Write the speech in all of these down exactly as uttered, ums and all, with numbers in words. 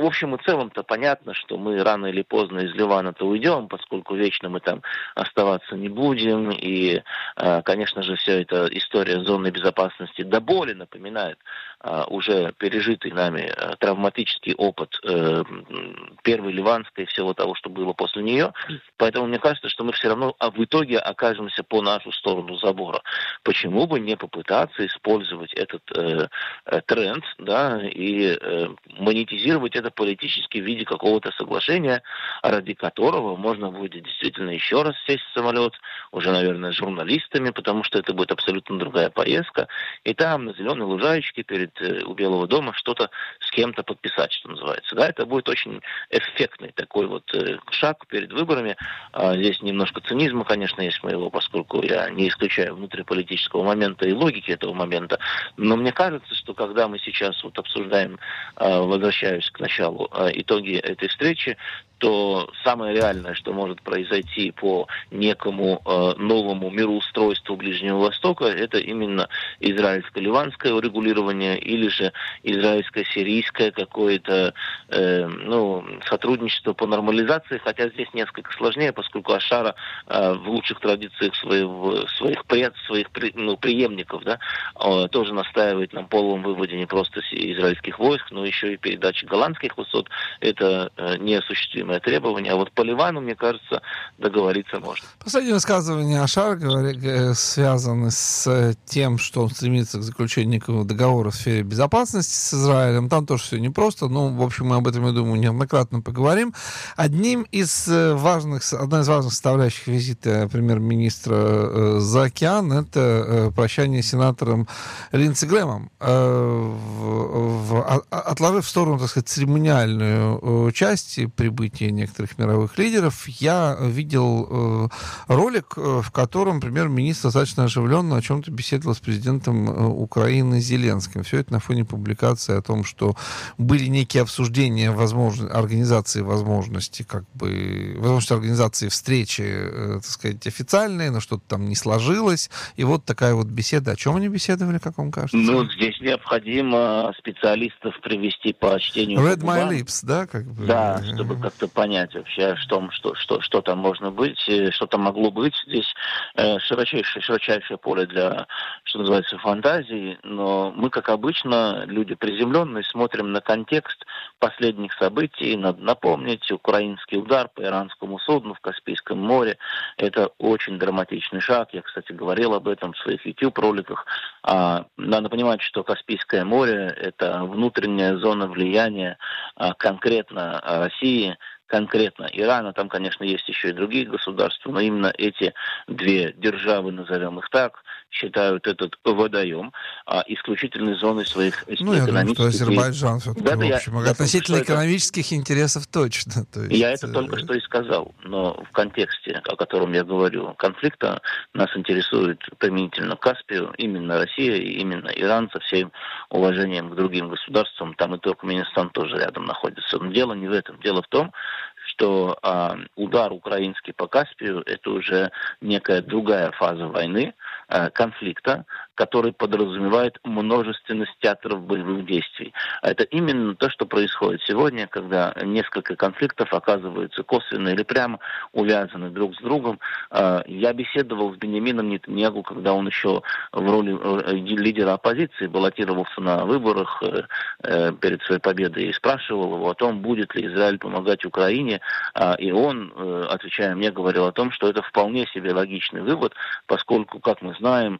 в общем и целом-то понятно, что мы рано или поздно из Ливана-то уйдем, поскольку вечно мы там оставаться не будем. И, конечно же, вся эта история зоны безопасности до боли напоминает уже пережитый нами травматический опыт первой ливанской и всего того, что было после нее. Поэтому мне кажется, что мы все равно в итоге окажемся по нашу сторону забора. Почему бы не попытаться использовать этот э, тренд, да, и э, монетизировать это политически в виде какого-то соглашения, ради которого можно будет действительно еще раз сесть в самолет, уже, наверное, с журналистами, потому что это будет абсолютно другая поездка, и там на зеленой лужаечке перед э, у Белого дома что-то с кем-то подписать, что называется. Да, это будет очень эффектный такой вот э, шаг перед выборами. А, здесь немножко цинизма, конечно, есть моего, поскольку я не исключаю внутриполитического момента и логики этого момента. Но мне кажется, что когда мы сейчас вот обсуждаем, э, возвращаюсь к началу, э, итоги этой встречи, то самое реальное, что может произойти по некому э, новому мироустройству Ближнего Востока, это именно израильско-ливанское урегулирование или же израильско-сирийское какое-то э, ну, сотрудничество по нормализации, хотя здесь несколько сложнее, поскольку Ашара э, в лучших традициях своих, своих, пред, своих ну, преемников, да, э, тоже настаивает на полном выводе не просто израильских войск, но еще и передачи голландских высот. Это э, неосуществимо требования. А вот по Ливану, мне кажется, договориться можно. Последнее высказывание Ашара связано с тем, что он стремится к заключению некого договора в сфере безопасности с Израилем. Там тоже все непросто. Ну, в общем, мы об этом, я думаю, неоднократно поговорим. Одним из важных, одна из важных составляющих визита премьер-министра за океан — это прощание с сенатором Линдси Грэмом. Отложив в сторону, так сказать, церемониальную часть прибытия некоторых мировых лидеров, я видел э, ролик, в котором премьер-министр достаточно оживленно о чем-то беседовал с президентом э, Украины Зеленским. Все это на фоне публикации о том, что были некие обсуждения возможно, организации возможности, как бы, возможности организации встречи, э, так сказать, официальные, но что-то там не сложилось. И вот такая вот беседа. О чем они беседовали, как вам кажется? Ну, здесь необходимо специалистов привести по чтению Read по my губам. lips, да, как бы? Да, чтобы как-то понять вообще, что, что, что, что там можно быть, что там могло быть. Здесь э, широчайшее, широчайшее поле для, что называется, фантазии, но мы, как обычно, люди приземленные, смотрим на контекст последних событий. Надо напомнить, украинский удар по иранскому судну в Каспийском море – это очень драматичный шаг. Я, кстати, говорил об этом в своих YouTube-роликах. А, надо понимать, что Каспийское море – это внутренняя зона влияния а, конкретно России, конкретно Ирана. Там, конечно, есть еще и другие государства, но именно эти две державы, назовем их так, считают этот водоем а, исключительной зоной своих ну, я думаю, что экономических... Азербайджан все-таки, да, в общем, я, относительно я экономических это... интересов точно. То есть... Я это только что и сказал, но в контексте, о котором я говорю, конфликта, нас интересует применительно к Каспию именно Россия и именно Иран, со всем уважением к другим государствам. Там и Туркменистан тоже рядом находится. Но дело не в этом. Дело в том, что а, удар украинский по Каспию – это уже некая другая фаза войны, а, конфликта, который подразумевает множественность театров боевых действий. Это именно то, что происходит сегодня, когда несколько конфликтов оказываются косвенно или прямо увязаны друг с другом. А, я беседовал с Беньямином Нетаньяху, когда он еще в роли лидера оппозиции баллотировался на выборах э, перед своей победой и спрашивал его о том, будет ли Израиль помогать Украине. И он, отвечая мне, говорил о том, что это вполне себе логичный вывод, поскольку, как мы знаем,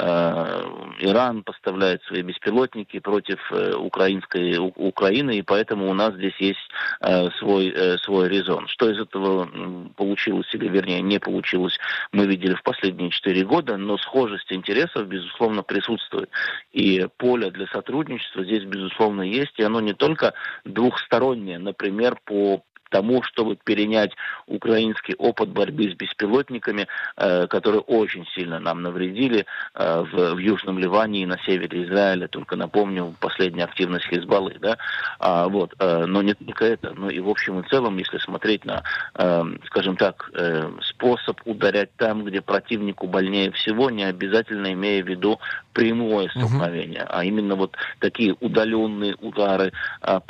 Иран поставляет свои беспилотники против украинской Украины, и поэтому у нас здесь есть свой, свой резон. Что из этого получилось, или вернее не получилось, мы видели в последние четыре года, но схожесть интересов, безусловно, присутствует. И поле для сотрудничества здесь, безусловно, есть, и оно не только двухстороннее, например, по тому, чтобы перенять украинский опыт борьбы с беспилотниками, э, которые очень сильно нам навредили э, в, в Южном Ливане и на севере Израиля. Только напомню, последняя активность Хизбаллы, да, а, вот, э, но не только это, но и в общем и целом, если смотреть на, э, скажем так, э, способ ударять там, где противнику больнее всего, не обязательно имея в виду прямое столкновение, uh-huh. а именно вот такие удаленные удары э, по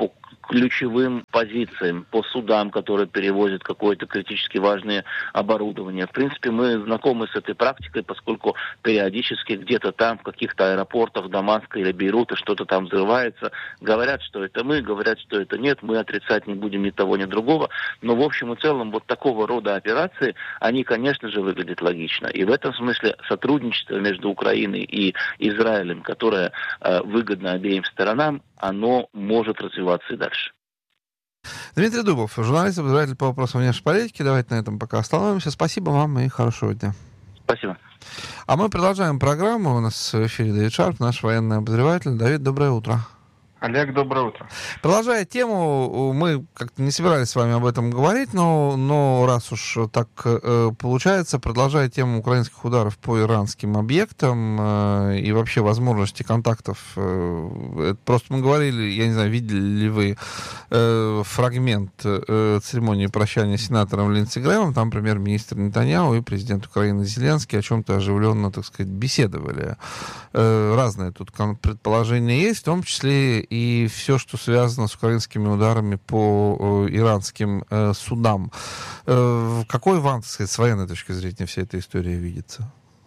ключевым позициям, по судам, которые перевозят какое-то критически важное оборудование. В принципе, мы знакомы с этой практикой, поскольку периодически где-то там, в каких-то аэропортах Дамаска или Бейрута что-то там взрывается. Говорят, что это мы, говорят, что это нет. Мы отрицать не будем ни того, ни другого. Но в общем и целом вот такого рода операции, они, конечно же, выглядят логично. И в этом смысле сотрудничество между Украиной и Израилем, которое э, выгодно обеим сторонам, оно может развиваться и дальше. Дмитрий Дубов, журналист, обозреватель по вопросам внешней политики. Давайте на этом пока остановимся. Спасибо вам и хорошего дня. Спасибо. А мы продолжаем программу. У нас в эфире Давид Шарп, наш военный обозреватель. Давид, доброе утро. Олег, доброе утро. Продолжая тему, мы как-то не собирались с вами об этом говорить, но, но раз уж так э, получается, продолжая тему украинских ударов по иранским объектам э, и вообще возможности контактов, э, это просто мы говорили, я не знаю, видели ли вы э, фрагмент э, церемонии прощания с сенатором Линдси Грэхэмом, там премьер-министр Нетаньяху и президент Украины Зеленский о чем-то оживленно, так сказать, беседовали. Э, разные тут предположения есть, в том числе и все, что связано с украинскими ударами по э, иранским э, судам. Э, какой вам, так сказать, с военной точки зрения вся эта история видится?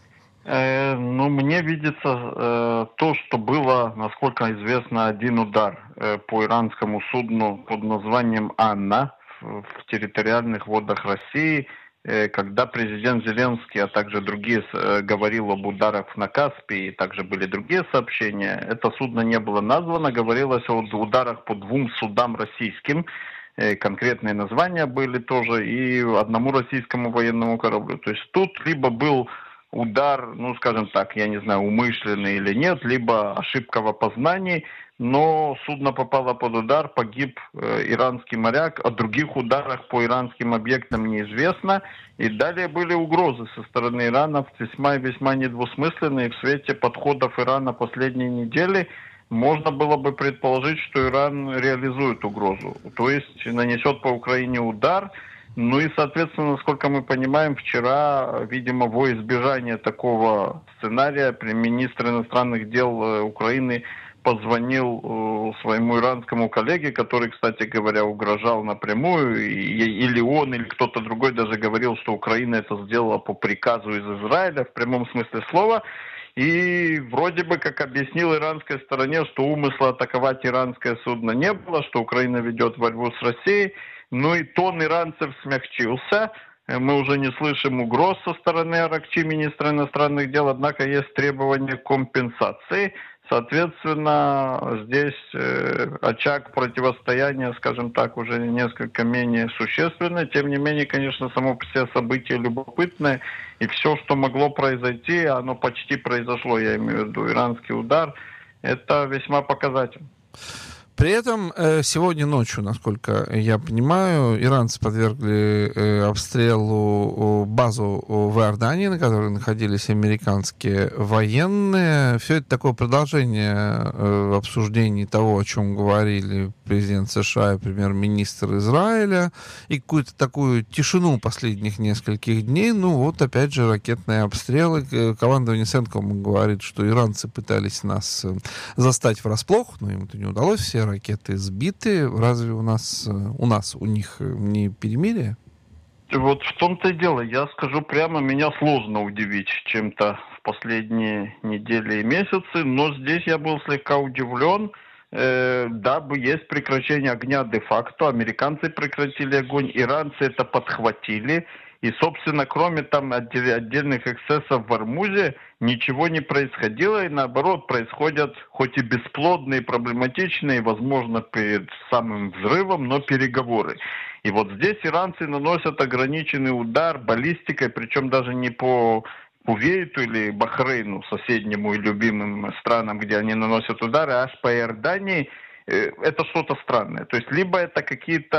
Э, ну, мне видится э, то, что было, насколько известно, один удар э, по иранскому судну под названием «Анна» в, в территориальных водах России, когда президент Зеленский, а также другие говорил об ударах на Каспии, также были другие сообщения. Это судно не было названо, говорилось о ударах по двум судам российским. Конкретные названия были тоже и одному российскому военному кораблю. То есть тут либо был удар, ну скажем так, я не знаю, умышленный или нет, либо ошибка в опознании, но судно попало под удар, погиб э, иранский моряк, о других ударах по иранским объектам неизвестно. И далее были угрозы со стороны Ирана, весьма и весьма недвусмысленные. В свете подходов Ирана последней недели можно было бы предположить, что Иран реализует угрозу, то есть нанесет по Украине удар. Ну и, соответственно, насколько мы понимаем, вчера, видимо, во избежание такого сценария, министр иностранных дел Украины позвонил э, своему иранскому коллеге, который, кстати говоря, угрожал напрямую, и, или он, или кто-то другой даже говорил, что Украина это сделала по приказу из Израиля, в прямом смысле слова. И вроде бы как объяснил иранской стороне, что умысла атаковать иранское судно не было, что Украина ведет борьбу с Россией. Ну и тон иранцев смягчился. Мы уже не слышим угроз со стороны Аракчи, министра иностранных дел, однако есть требования компенсации. Соответственно, здесь э, очаг противостояния, скажем так, уже несколько менее существенный. Тем не менее, конечно, само по себе событие любопытное. И все, что могло произойти, оно почти произошло, я имею в виду иранский удар, это весьма показательно. При этом сегодня ночью, насколько я понимаю, иранцы подвергли обстрелу базу в Иордании, на которой находились американские военные. Все это такое продолжение обсуждений того, о чем говорили президент США и премьер-министр Израиля, и какую-то такую тишину последних нескольких дней. Ну вот опять же ракетные обстрелы. Командование Центком говорит, что иранцы пытались нас застать врасплох, но им это не удалось, все ракеты сбиты. Разве у нас, у нас, у них не перемирие? Вот в том-то и дело. Я скажу прямо, меня сложно удивить чем-то в последние недели и месяцы, но здесь я был слегка удивлен. Э, да, есть прекращение огня де-факто. Американцы прекратили огонь, иранцы это подхватили. И, собственно, кроме там отдельных эксцессов в Ормузе, ничего не происходило, и наоборот, происходят хоть и бесплодные, проблематичные, возможно, перед самым взрывом, но переговоры. И вот здесь иранцы наносят ограниченный удар баллистикой, причем даже не по Кувейту или Бахрейну, соседнему и любимым странам, где они наносят удары, аж по Иордании. Это что-то странное. То есть либо это какие-то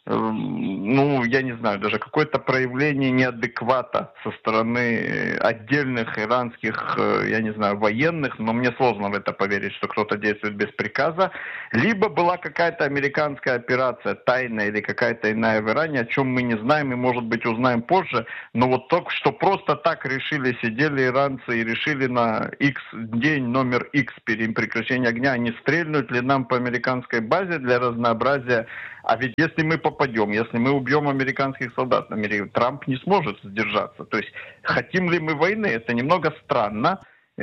ну, я не знаю, даже какое-то проявление неадеквата со стороны отдельных иранских, я не знаю, военных, но мне сложно в это поверить, что кто-то действует без приказа. Либо была какая-то американская операция, тайная или какая-то иная в Иране, о чем мы не знаем и, может быть, узнаем позже. Но вот только что просто так решили, сидели иранцы и решили на X день, номер X перед прекращением огня, не стрельнуть ли нам по американской базе для разнообразия. А ведь если мы попадем, если мы убьем американских солдат, Трамп не сможет сдержаться. То есть хотим ли мы войны, это немного странно.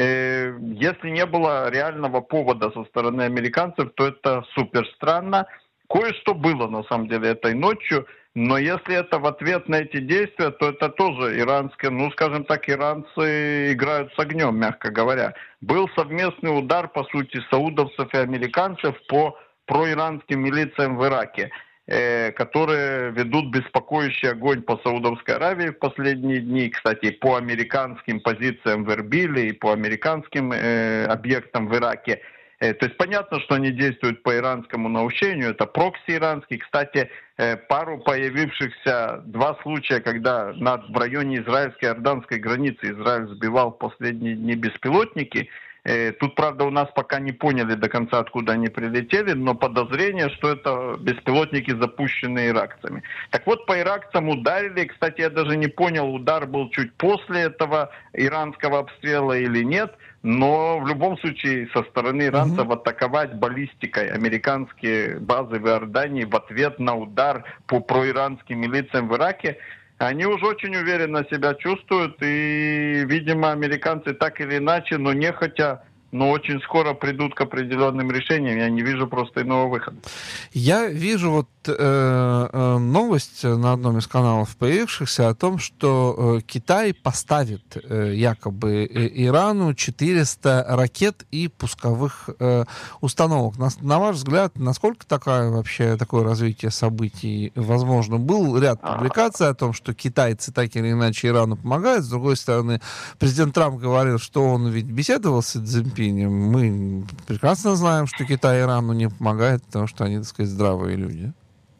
Если не было реального повода со стороны американцев, то это супер странно. Кое-что было на самом деле этой ночью, но если это в ответ на эти действия, то это тоже иранские, ну скажем так, иранцы играют с огнем, мягко говоря. Был совместный удар, по сути, саудовцев и американцев по проиранским милициям в Ираке, э, которые ведут беспокоящий огонь по Саудовской Аравии в последние дни, кстати, по американским позициям в Эрбиле и по американским э, объектам в Ираке. Э, то есть понятно, что они действуют по иранскому наущению, это прокси иранский. Кстати, э, пару появившихся, два случая, когда над, в районе израильско-иорданской границы Израиль сбивал в последние дни беспилотники. Тут, правда, у нас пока не поняли до конца, откуда они прилетели, но подозрение, что это беспилотники, запущенные иракцами. Так вот, по иракцам ударили. Кстати, я даже не понял, удар был чуть после этого иранского обстрела или нет. Но в любом случае со стороны иранцев mm-hmm. атаковать баллистикой американские базы в Иордании в ответ на удар по проиранским милициям в Ираке, они уже очень уверенно себя чувствуют, и, видимо, американцы так или иначе, но нехотя, но очень скоро придут к определенным решениям. Я не вижу просто иного выхода. Я вижу вот э, э, новость на одном из каналов появившихся о том, что э, Китай поставит э, якобы э, Ирану четыреста ракет и пусковых э, установок. На, на ваш взгляд, насколько такая, вообще такое развитие событий возможно? Был ряд публикаций о том, что китайцы так или иначе Ирану помогают. С другой стороны, президент Трамп говорил, что он ведь беседовал с Цзиньпинем. Мы прекрасно знаем, что Китай Ирану не помогает, потому что они, так сказать, здравые люди.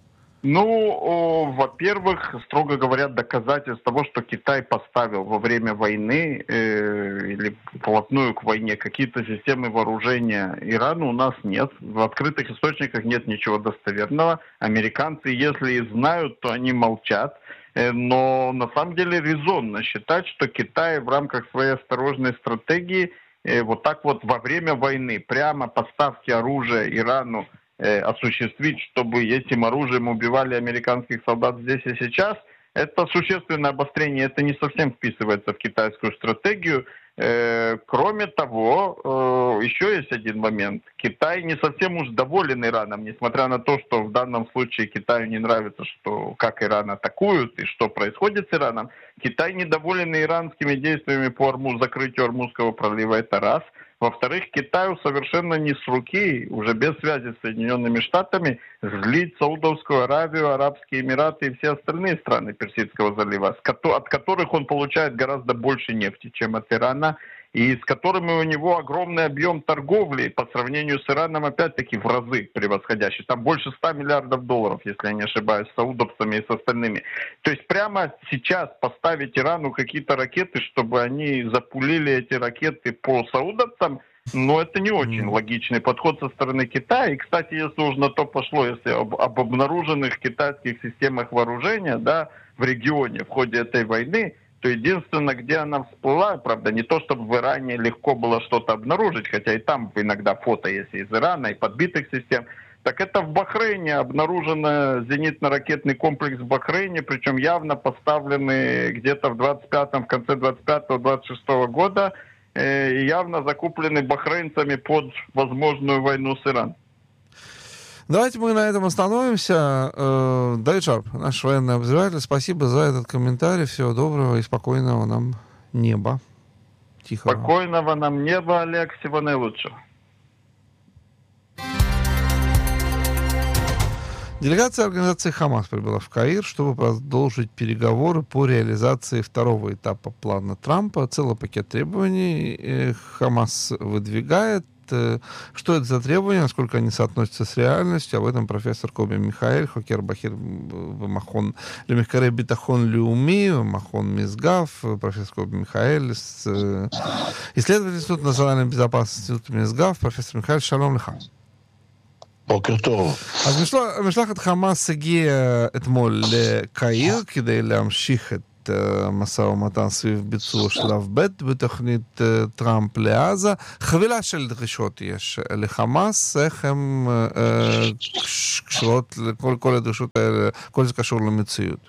Ну, о, во-первых, строго говоря, доказательств того, что Китай поставил во время войны э, или вплотную к войне какие-то системы вооружения Ирану, у нас нет. В открытых источниках нет ничего достоверного. Американцы, если и знают, то они молчат. Э, но на самом деле резонно считать, что Китай в рамках своей осторожной стратегии вот так вот во время войны прямо поставки оружия Ирану э, осуществить, чтобы этим оружием убивали американских солдат здесь и сейчас, это существенное обострение, это не совсем вписывается в китайскую стратегию. Э, кроме того, э, еще есть один момент. Китай не совсем уж доволен Ираном, несмотря на то, что в данном случае Китаю не нравится, что как Иран атакуют и что происходит с Ираном. Китай недоволен иранскими действиями по Ормуз, закрытию Ормузского пролива, это раз. Во-вторых, Китаю совершенно не с руки, уже без связи с Соединенными Штатами, злить Саудовскую Аравию, Арабские Эмираты и все остальные страны Персидского залива, от которых он получает гораздо больше нефти, чем от Ирана, и с которыми у него огромный объем торговли по сравнению с Ираном, опять-таки, в разы превосходящий. Там больше ста миллиардов долларов, если я не ошибаюсь, с саудовцами и с остальными. То есть прямо сейчас поставить Ирану какие-то ракеты, чтобы они запулили эти ракеты по саудовцам, но это не очень логичный подход со стороны Китая. И, кстати, если уж на то пошло, если об, об обнаруженных китайских системах вооружения, да, в регионе в ходе этой войны, то единственное, где она всплыла, правда, не то, чтобы в Иране легко было что-то обнаружить, хотя и там иногда фото есть из Ирана, и подбитых систем, так это в Бахрейне обнаружен зенитно-ракетный комплекс в Бахрейне, причем явно поставленный где-то в двадцать пятом, в конце двадцать пятого — двадцать шестого года, и явно закуплены бахрейнцами под возможную войну с Ираном. Давайте мы на этом остановимся. Давид Шарп, наш военный обозреватель, спасибо за этот комментарий. Всего доброго и спокойного нам неба. Тихого. Спокойного нам неба, Олег. Всего наилучшего. Делегация организации «Хамас» прибыла в Каир, чтобы продолжить переговоры по реализации второго этапа плана Трампа. Целый пакет требований «Хамас» выдвигает. что это за требования, насколько они соотносятся с реальностью. Об этом профессор Коби Михаэль, Хокер Бахир Бамахон Лемихкаре Битахон Люми, Махон Мизгав, профессор Коби Михаэль, исследователь Института национальной безопасности Института Мизгав, профессор Михаэль, шалом леха. בוקר טוב. אז משלחת חמאס הגיעה אתמול לקהיר כדי להמשיך את משא ומתן סביב ביצוע שלב ב' בתוכנית טראמפ לעזה. חבילה של דרישות יש לחמאס, איך הן קשורות לכל כל הדרישות האלה, כל זה קשור למציאות?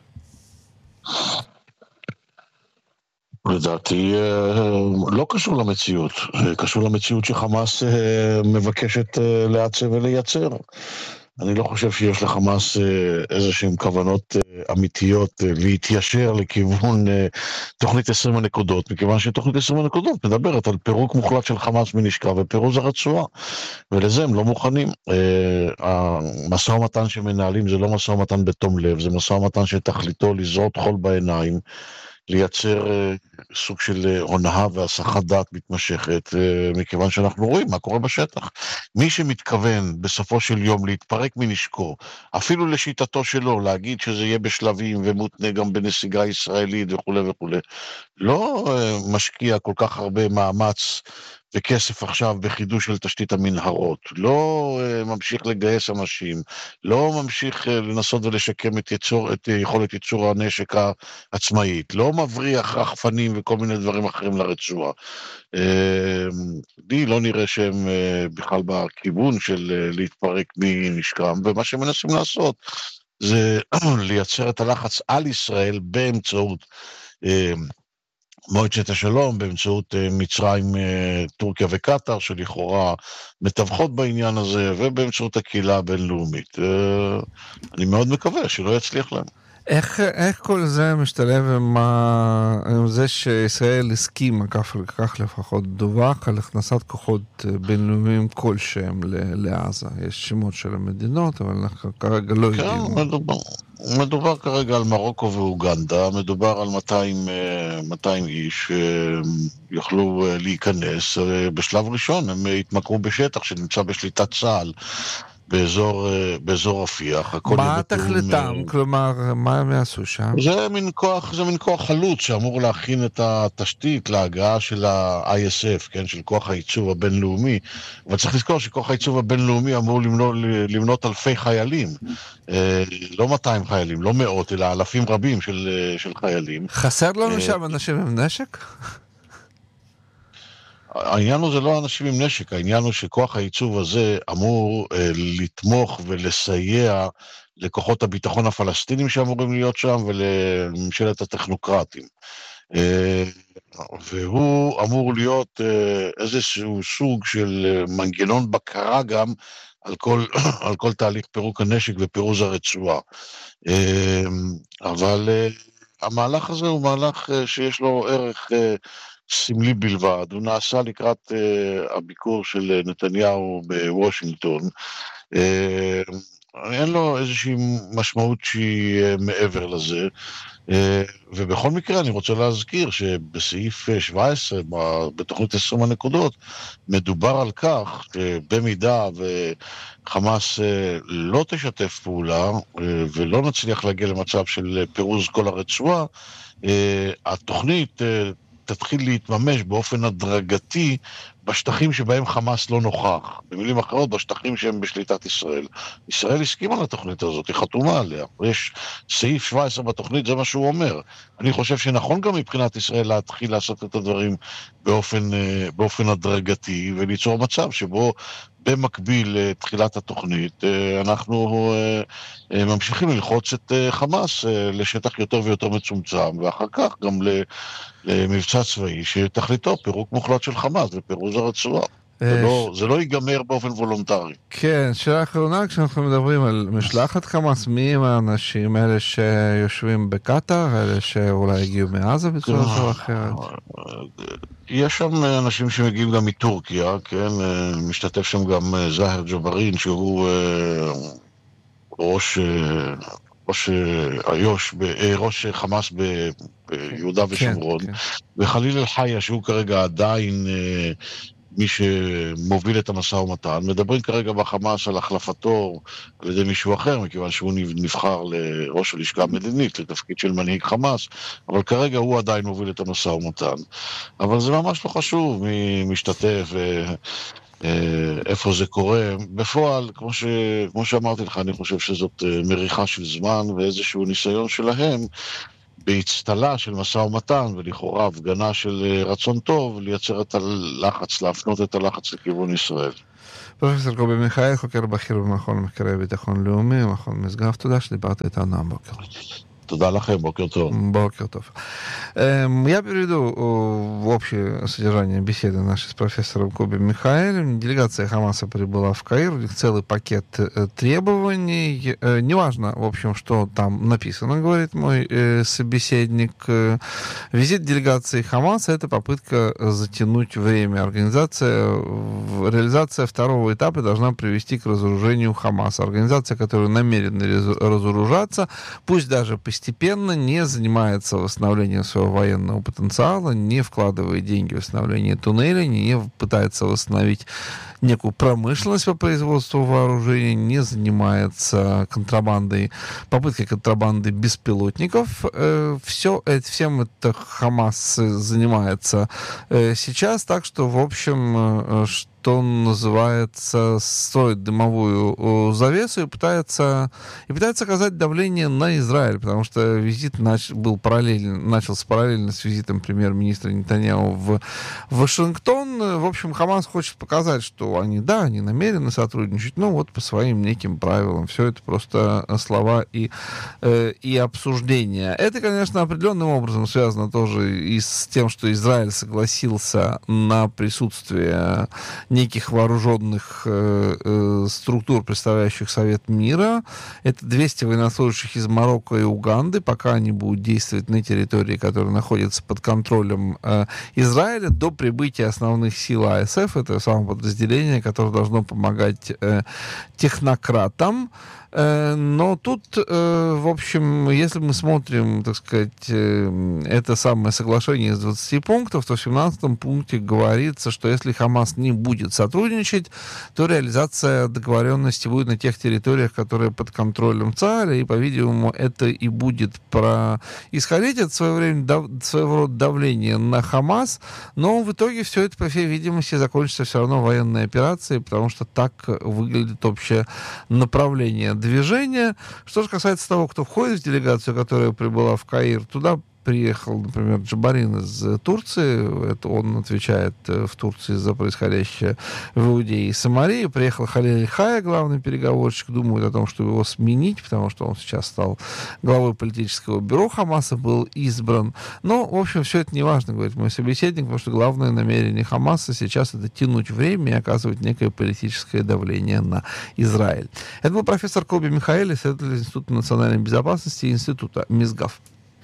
לדעתי לא קשור למציאות, קשור למציאות שחמאס מבקשת לעצב ולייצר. אני לא חושב שיש לחמאס איזשהם כוונות אמיתיות להתיישר לכיוון תוכנית עשרים הנקודות, מכיוון שתוכנית עשרים הנקודות מדברת על פירוק מוחלט של חמאס מנשקה ופירוז הרצועה, ולזה הם לא מוכנים. המשא ומתן שמנהלים זה לא משא ומתן בתום לב, זה משא ומתן שתכליתו לזרות חול בעיניים, לייצר סוג של הונאה והסחת דעת מתמשכת, מכיוון שאנחנו רואים מה קורה בשטח. מי שמתכוון בסופו של יום להתפרק מנשקו, אפילו לשיטתו שלו, להגיד שזה יהיה בשלבים ומותנה גם בנסיגה ישראלית וכו' וכו', לא משקיע כל כך הרבה מאמץ וכסף עכשיו בחידוש של תשתית המנהרות, לא ממשיך לגייס אנשים, לא ממשיך לנסות ולשקם את, יצור, את יכולת ייצור הנשק העצמאית, לא מבריח רחפנים וכל מיני דברים אחרים לרצועה. לי לא נראה שהם בכלל בכיוון של להתפרק מנשקם, ומה שהם מנסים לעשות זה לייצר את הלחץ על ישראל באמצעות מועצת השלום, באמצעות מצרים, טורקיה וקטר, שלכאורה מתווכות בעניין הזה, ובאמצעות הקהילה הבינלאומית. אני מאוד מקווה שלא יצליח להם. איך, איך כל זה משתלב עם, ה... עם זה שישראל הסכימה, כך, כך לפחות דווח, על הכנסת כוחות בינלאומיים כלשהם לעזה? יש שמות של המדינות, אבל אנחנו כרגע לא יודעים. כן, מדובר, מדובר כרגע על מרוקו ואוגנדה, מדובר על מאתיים איש שיוכלו להיכנס. בשלב ראשון הם התמקרו בשטח שנמצא בשליטת צה"ל, באזור, באזור רפיח. מה תכליתם? כלומר, מה הם יעשו שם? זה מין כוח, זה מין כוח חלוץ שאמור להכין את התשתית להגעה של ה-איי אס אף, כן, של כוח הייצוב הבינלאומי. אבל צריך לזכור שכוח הייצוב הבינלאומי אמור למנות, למנות אלפי חיילים. לא מאתיים חיילים, לא מאות, אלא אלפים רבים של, של חיילים. חסר לנו שם אנשים עם נשק? העניין הוא זה לא אנשים עם נשק, העניין הוא שכוח הייצוב הזה אמור אה, לתמוך ולסייע לכוחות הביטחון הפלסטינים שאמורים להיות שם ולממשלת הטכנוקרטים. אה, והוא אמור להיות אה, איזשהו סוג של אה, מנגנון בקרה גם על כל, על כל תהליך פירוק הנשק ופירוז הרצועה. אה, אבל אה, המהלך הזה הוא מהלך אה, שיש לו ערך אה, סמלי בלבד. הוא נעשה לקראת uh, הביקור של נתניהו בוושינגטון. Uh, אין לו איזושהי משמעות שהיא uh, מעבר לזה. Uh, ובכל מקרה אני רוצה להזכיר שבסעיף שבע עשרה, בתוכנית עשרים הנקודות, מדובר על כך שבמידה וחמאס uh, לא תשתף פעולה uh, ולא נצליח להגיע למצב של פירוז כל הרצועה, uh, התוכנית uh, תתחיל להתממש באופן הדרגתי בשטחים שבהם חמאס לא נוכח. במילים אחרות, בשטחים שהם בשליטת ישראל. ישראל הסכימה לתוכנית הזאת, היא חתומה עליה. יש סעיף שבע עשרה בתוכנית, זה מה שהוא אומר. אני חושב שנכון גם מבחינת ישראל להתחיל לעשות את הדברים באופן, באופן הדרגתי, וליצור מצב שבו במקביל לתחילת התוכנית, אנחנו ממשיכים ללחוץ את חמאס לשטח יותר ויותר מצומצם, ואחר כך גם למבצע צבאי שתכליתו פירוק מוחלט של חמאס ופירוז הרצועה. זה לא, זה לא ייגמר באופן וולונטרי. כן, שאלה אחרונה, כשאנחנו מדברים על משלחת חמאס, מי הם האנשים? אלה שיושבים בקטר? אלה שאולי הגיעו מעזה בצורה זו או אחרת? יש שם אנשים שמגיעים גם מטורקיה, כן? משתתף שם גם זהר ג'בארין, שהוא ראש... ראש איו"ש, ראש חמאס ביהודה ושומרון, וחליל אל-חיה, שהוא כרגע עדיין מי שמוביל את המשא ומתן. מדברים כרגע בחמאס על החלפתו על ידי מישהו אחר, מכיוון שהוא נבחר לראש הלשכה המדינית, לתפקיד של מנהיג חמאס, אבל כרגע הוא עדיין מוביל את המשא ומתן. אבל זה ממש לא חשוב מי משתתף ואיפה זה קורה. בפועל, כמו, ש... כמו שאמרתי לך, אני חושב שזאת מריחה של זמן ואיזשהו ניסיון שלהם, בהצטלה של משא ומתן ולכאורה הפגנה של רצון טוב, לייצר את הלחץ, להפנות את הלחץ לכיוון ישראל. פרופסור קובי מיכאל, חוקר בכיר במכון מחקרי ביטחון לאומי, מכון משגב, תודה שדיברת איתנו הבוקר. Туда лахем, бокер тов. Бокер тов. Я переведу в общее содержание беседы нашей с профессором Коби Михаэлем. Делегация Хамаса прибыла в Каир, у них целый пакет требований. Неважно, в общем, что там написано, говорит мой собеседник. Визит делегации Хамаса — это попытка затянуть время. Организация, реализация второго этапа должна привести к разоружению Хамаса. Организация, которая намерена разоружаться, пусть даже постепенно, не занимается восстановлением своего военного потенциала, не вкладывая деньги в восстановление туннелей, не пытается восстановить некую промышленность по производству вооружений, не занимается контрабандой, попыткой контрабанды беспилотников. Все, всем это Хамас занимается сейчас, так что, в общем, что называется, строит дымовую завесу и пытается, и пытается оказать давление на Израиль, потому что визит нач, был параллельно, начался параллельно с визитом премьер-министра Нетаньяху в Вашингтон. В общем, Хамас хочет показать, что они, да, они намерены сотрудничать, но вот по своим неким правилам. Все это просто слова и, э, и обсуждения. Это, конечно, определенным образом связано тоже и с тем, что Израиль согласился на присутствие неких вооруженных э, э, структур, представляющих Совет мира. Это двести военнослужащих из Марокко и Уганды, пока они будут действовать на территории, которая находится под контролем э, Израиля, до прибытия основных сил АСФ, это самое подразделение, которое должно помогать э, технократам. Но тут, в общем, если мы смотрим, так сказать, это самое соглашение из двадцати пунктов, то в семнадцатом пункте говорится, что если Хамас не будет сотрудничать, то реализация договоренности будет на тех территориях, которые под контролем ЦАРа, и, по-видимому, это и будет происходить. Это своего, времени, своего рода давление на Хамас, но в итоге все это, по всей видимости, закончится все равно военной операцией, потому что так выглядит общее направление движения. Что же касается того, кто входит в делегацию, которая прибыла в Каир, туда приехал, например, Джабарин из Турции, это он отвечает в Турции за происходящее в Иудее и Самарии. Приехал Халиль Хая, главный переговорщик, думают о том, чтобы его сменить, потому что он сейчас стал главой политического бюро Хамаса, был избран. Но, в общем, все это не важно, говорит мой собеседник, потому что главное намерение Хамаса сейчас это тянуть время и оказывать некое политическое давление на Израиль. Это был профессор Коби Михаэль, исследователь Института национальной безопасности и Института Мизгав.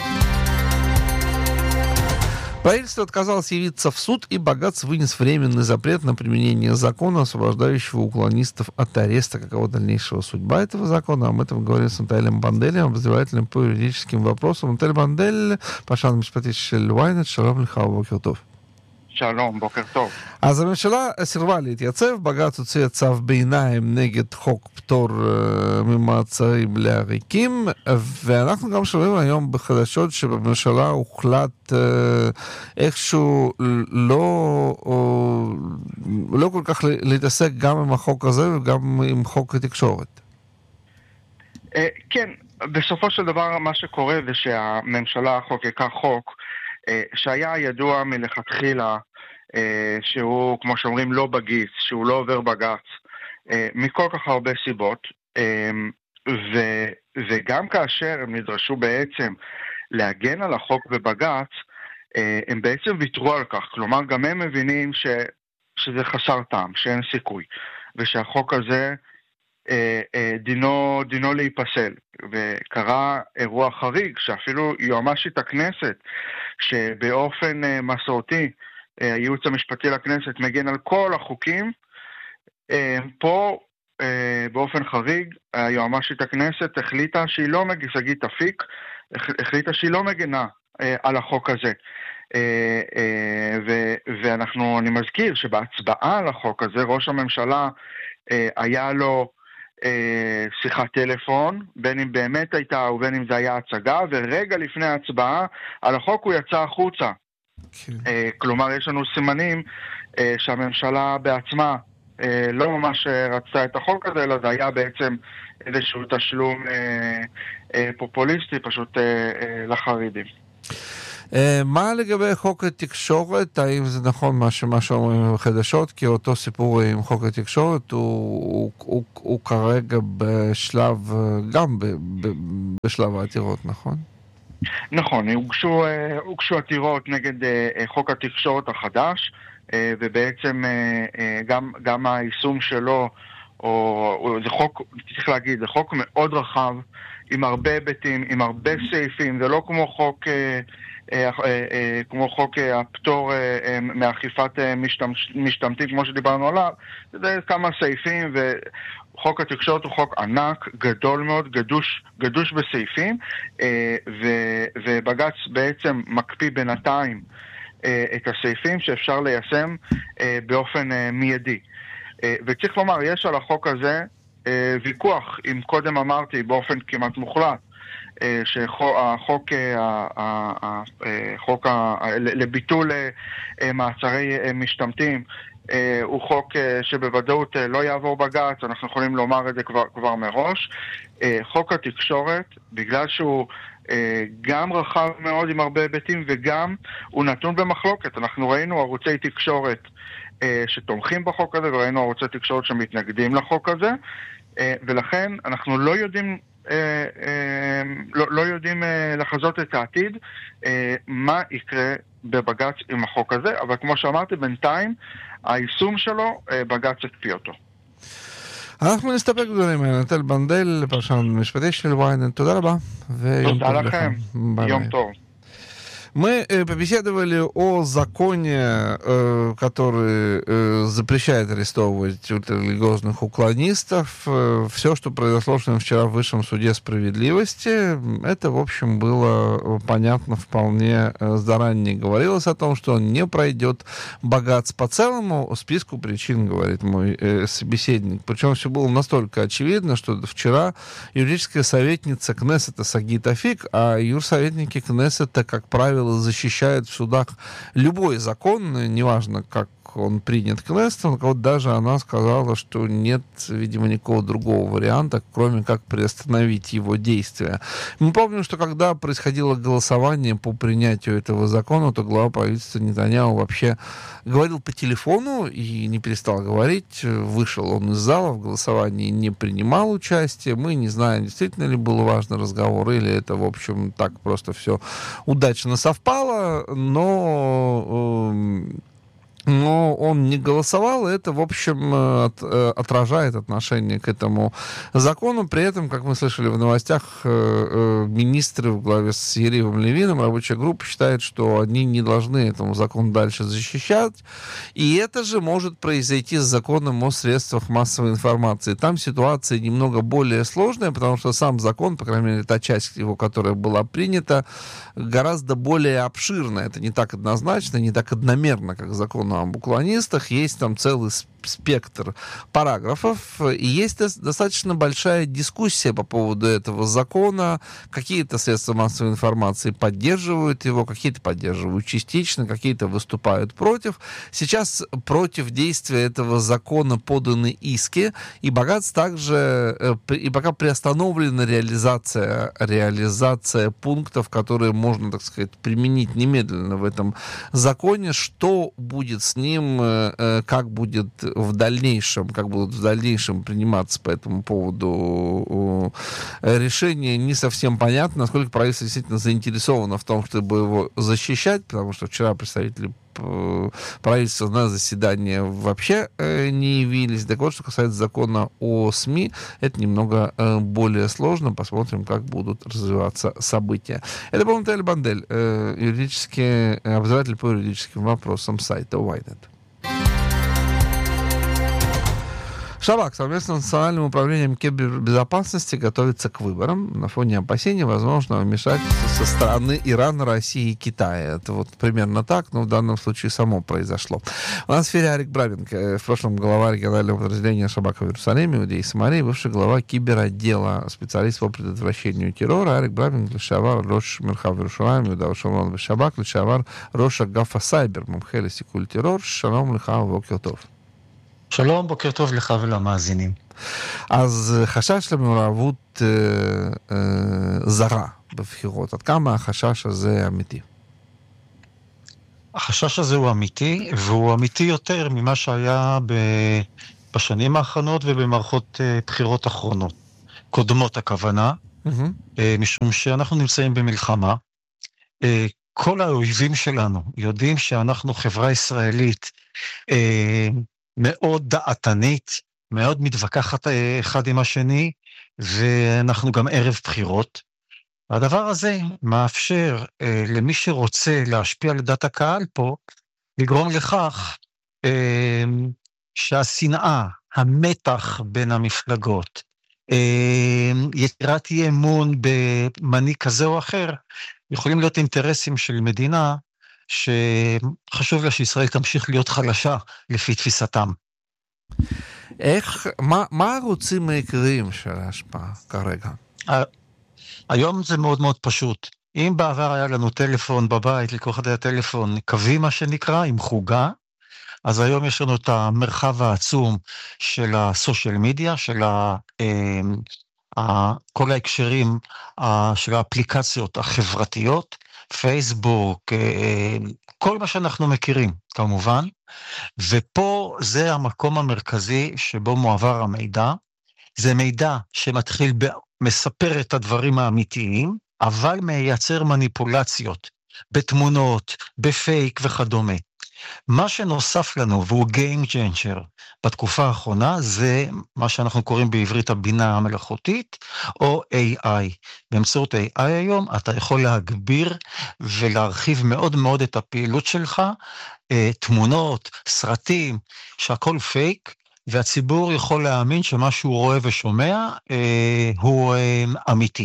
Правительство отказалось явиться в суд, и Багац вынес временный запрет на применение закона, освобождающего уклонистов от ареста. Какова дальнейшая судьба этого закона? Об этом говорим с Натальем Банделем, обозревателем по юридическим вопросам. Наталья Бандель, פרשן משפטי של ynet, שלום לך ובוקר טוב. שלום, בוקר טוב. אז הממשלה סירבה להתייצב, בג"ץ הוציא צו ביניים נגד חוק פטור uh, ממעצרים לעריקים, ואנחנו גם שומעים היום בחדשות שבממשלה הוחלט uh, איכשהו לא, או, לא כל כך להתעסק גם עם החוק הזה וגם עם חוק התקשורת. Uh, כן, בסופו של דבר מה שקורה זה שהממשלה חוקקה חוק uh, שהיה ידוע מלכתחילה שהוא, כמו שאומרים, לא בגיץ, שהוא לא עובר בגץ, מכל כך הרבה סיבות, ו, וגם כאשר הם נדרשו בעצם להגן על החוק בבגץ, הם בעצם ויתרו על כך, כלומר גם הם מבינים ש, שזה חסר טעם, שאין סיכוי, ושהחוק הזה דינו, דינו להיפסל. וקרה אירוע חריג, שאפילו יועמשית הכנסת, שבאופן מסורתי, הייעוץ המשפטי לכנסת מגן על כל החוקים. פה באופן חריג היועמשית הכנסת החליטה שהיא לא מגנה, שגית אפיק החליטה שהיא לא מגנה על החוק הזה. ואנחנו, אני מזכיר שבהצבעה על החוק הזה, ראש הממשלה היה לו שיחת טלפון, בין אם באמת הייתה ובין אם זה היה הצגה, ורגע לפני ההצבעה על החוק הוא יצא החוצה. כלומר, יש לנו סימנים שהממשלה בעצמה לא ממש רצתה את החוק הזה, אלא זה היה בעצם איזשהו תשלום פופוליסטי פשוט לחרדים. מה לגבי חוק התקשורת? האם זה נכון מה שאומרים בחדשות? כי אותו סיפור עם חוק התקשורת הוא, הוא, הוא, הוא כרגע בשלב, גם ב, ב, בשלב העתירות, נכון? נכון, הוגשו, הוגשו עתירות נגד חוק התקשורת החדש, ובעצם גם, גם היישום שלו, או, זה חוק, צריך להגיד, זה חוק מאוד רחב, עם הרבה היבטים, עם הרבה סעיפים, זה לא כמו חוק, כמו חוק הפטור מאכיפת משתמטים, כמו שדיברנו עליו, זה כמה סעיפים, וחוק התקשורת הוא חוק ענק, גדול מאוד, גדוש, גדוש בסעיפים, ובג"ץ בעצם מקפיא בינתיים את הסעיפים שאפשר ליישם באופן מיידי. וצריך לומר, יש על החוק הזה ויכוח, אם קודם אמרתי באופן כמעט מוחלט, שהחוק החוק לביטול מעצרי משתמטים הוא חוק שבוודאות לא יעבור בג"ץ, אנחנו יכולים לומר את זה כבר, כבר מראש. חוק התקשורת, בגלל שהוא גם רחב מאוד עם הרבה היבטים וגם הוא נתון במחלוקת. אנחנו ראינו ערוצי תקשורת שתומכים בחוק הזה וראינו ערוצי תקשורת שמתנגדים לחוק הזה, ולכן אנחנו לא יודעים לא, לא יודעים לחזות את העתיד מה יקרה בבג"ץ עם החוק הזה, אבל כמו שאמרתי, בינתיים היישום שלו בג"ץ הקפיא אותו. אנחנו נסתפק בדברים האלה. נטל בנדל, פרשן משפטי של וויינט, תודה רבה. תודה לכם, יום טוב. Мы побеседовали о законе, который запрещает арестовывать ультрарелигиозных уклонистов. Все, что произошло вчера в Высшем суде справедливости, это, в общем, было понятно вполне заранее. Говорилось о том, что он не пройдет богатство по целому списку причин, говорит мой собеседник. Причем все было настолько очевидно, что вчера юридическая советница Кнессета Сагит Афик, а юрсоветники Кнессета, как правило, защищают в судах любой закон, неважно, как он принят Кнессетом, вот даже она сказала, что нет, видимо, никакого другого варианта, кроме как приостановить его действия. Мы помним, что когда происходило голосование по принятию этого закона, то глава правительства Нетаньяху вообще говорил по телефону и не перестал говорить. Вышел он из зала, в голосовании не принимал участие. Мы не знаем, действительно ли был важный разговор, или это, в общем, так просто все удачно совпало, но... но он не голосовал, и это, в общем, от, отражает отношение к этому закону. При этом, как мы слышали в новостях, министры в главе с Яривом Левиным, рабочая группа считает, что они не должны этому закону дальше защищать. И это же может произойти с законом о средствах массовой информации. Там ситуация немного более сложная, потому что сам закон, по крайней мере, та часть его, которая была принята, гораздо более обширная. Это не так однозначно, не так одномерно, как закон об уклонистах. Есть там целый спектр параграфов, и есть достаточно большая дискуссия по поводу этого закона. Какие-то средства массовой информации поддерживают его, какие-то поддерживают частично, какие-то выступают против. Сейчас против действия этого закона поданы иски, и богатств также, и пока приостановлена реализация, реализация пунктов, которые можно, так сказать, применить немедленно в этом законе. Что будет с ним, как будет в дальнейшем, как будут в дальнейшем приниматься по этому поводу решения, не совсем понятно, насколько правительство действительно заинтересовано в том, чтобы его защищать, потому что вчера представители правительства на заседание вообще не явились. Так вот, что касается закона о СМИ, это немного более сложно. Посмотрим, как будут развиваться события. Это был Нтель Бандель, юридический обозреватель по юридическим вопросам сайта Ynet. Шабак совместно с Национальным управлением кибербезопасности готовится к выборам на фоне опасений возможного вмешательства со стороны Ирана, России и Китая. Это вот примерно так, но в данном случае само произошло. У нас в эфире Арик Брабенко, в прошлом глава регионального подразделения Шабака в Иерусалиме, Иудеи и Самарии, бывший глава киберотдела, специалист по предотвращению террора. Арик Брабенко, лишавар, рош Мерхав Иерушалаем, Иуда Шалом Шабак, лишавар, рош Агафа Сайбер, мумхе לסיכול טרור. שלום לך ובוקר טוב. שלום, בוקר טוב לך ולמאזינים. אז חשש למעורבות אה, אה, זרה בבחירות. עד כמה החשש הזה אמיתי? החשש הזה הוא אמיתי, והוא אמיתי יותר ממה שהיה ב... בשנים האחרונות ובמערכות אה, בחירות אחרונות. קודמות הכוונה, mm-hmm. אה, משום שאנחנו נמצאים במלחמה. אה, כל האויבים שלנו יודעים שאנחנו חברה ישראלית אה, מאוד דעתנית, מאוד מתווכחת אחד עם השני, ואנחנו גם ערב בחירות. והדבר הזה מאפשר אה, למי שרוצה להשפיע על דעת הקהל פה, לגרום לכך אה, שהשנאה, המתח בין המפלגות, אה, יתירת אי אמון במנהיג כזה או אחר, יכולים להיות אינטרסים של מדינה שחשוב לה שישראל תמשיך להיות חלשה לפי תפיסתם. איך, מה, מה הערוצים העיקריים של ההשפעה כרגע? היום זה מאוד מאוד פשוט. אם בעבר היה לנו טלפון בבית, לכל אחד היה טלפון קווי מה שנקרא, עם חוגה, אז היום יש לנו את המרחב העצום של הסושיאל מדיה, של ה... כל ההקשרים של האפליקציות החברתיות, פייסבוק, כל מה שאנחנו מכירים כמובן, ופה זה המקום המרכזי שבו מועבר המידע, זה מידע שמתחיל, מספר את הדברים האמיתיים, אבל מייצר מניפולציות, בתמונות, בפייק וכדומה. מה שנוסף לנו, והוא Game Changer בתקופה האחרונה, זה מה שאנחנו קוראים בעברית הבינה המלאכותית, או איי איי. באמצעות איי איי היום, אתה יכול להגביר ולהרחיב מאוד מאוד את הפעילות שלך, תמונות, סרטים, שהכל פייק, והציבור יכול להאמין שמה שהוא רואה ושומע, הוא אמיתי.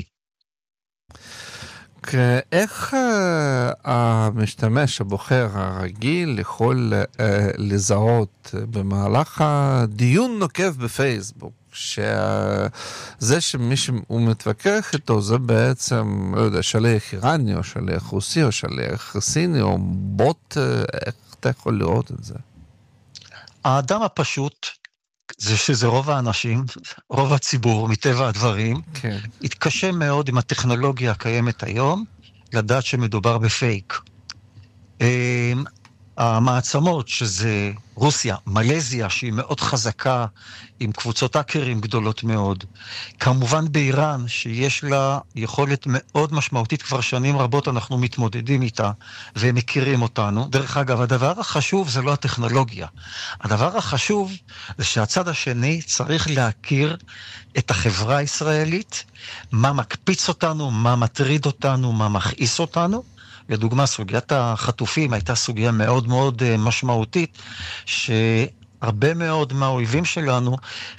איך המשתמש הבוחר הרגיל יכול לזהות במהלך הדיון נוקב בפייסבוק שזה שמי שהוא מתווכח איתו זה בעצם, לא יודע, שליח איראני או שליח רוסי או שליח סיני או בוט, איך אתה יכול לראות את זה? האדם הפשוט זה שזה רוב האנשים, רוב הציבור, מטבע הדברים, כן. התקשה מאוד עם הטכנולוגיה הקיימת היום, לדעת שמדובר בפייק. המעצמות, שזה רוסיה, מלזיה, שהיא מאוד חזקה, עם קבוצות האקרים גדולות מאוד. כמובן באיראן, שיש לה יכולת מאוד משמעותית, כבר שנים רבות אנחנו מתמודדים איתה, והם מכירים אותנו. דרך אגב, הדבר החשוב זה לא הטכנולוגיה. הדבר החשוב זה שהצד השני צריך להכיר את החברה הישראלית, מה מקפיץ אותנו, מה מטריד אותנו, מה מכעיס אותנו. לדוגמה, סוגיית החטופים הייתה סוגיה מאוד מאוד משמעותית, שהרבה מאוד מהאויבים שלנו